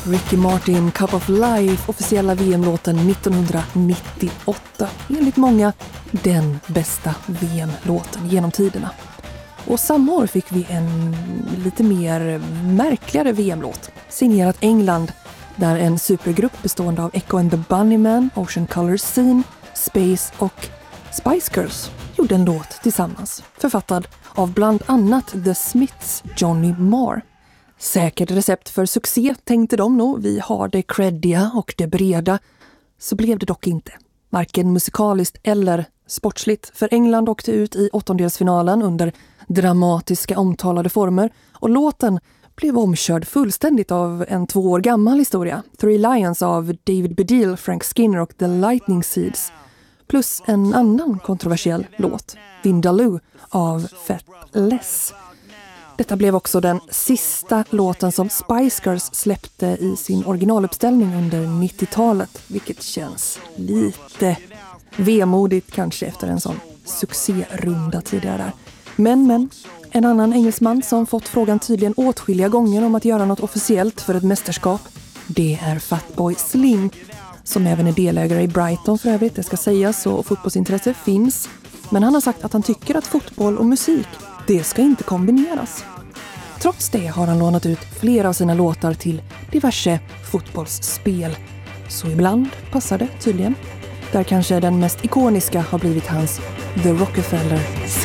Ricky Martin, Cup of Life, officiella VM-låten 1998. Enligt många den bästa VM-låten genom tiderna. Och samma år fick vi en lite mer märkligare VM-låt. Signerat England, där en supergrupp bestående av Echo and the Bunnymen, Ocean Colour Scene, Space och Spice Girls gjorde en låt tillsammans. Författad av bland annat The Smiths Johnny Marr. Säkert recept för succé, tänkte de nog. Vi har det creddiga och det breda. Så blev det dock inte. Varken musikaliskt eller sportsligt. För England åkte ut i åttondelsfinalen under dramatiska omtalade former. Och låten blev omkörd fullständigt av en 2 år gammal historia. Three Lions av David Baddiel, Frank Skinner och The Lightning Seeds. Plus en annan kontroversiell låt, Vindaloo av Fat Les. Detta blev också den sista låten som Spice Girls släppte i sin originaluppställning under 90-talet. Vilket känns lite vemodigt kanske efter en sån succérunda tidigare där. Men, en annan engelsman som fått frågan tydligen åtskilliga gånger om att göra något officiellt för ett mästerskap, det är Fatboy Slim, som även är delägare i Brighton för övrigt, det ska sägas, och fotbollsintresse finns. Men han har sagt att han tycker att fotboll och musik, det ska inte kombineras. Trots det har han lånat ut flera av sina låtar till diverse fotbollsspel. Så ibland passar det tydligen. Där kanske den mest ikoniska har blivit hans The Rockefeller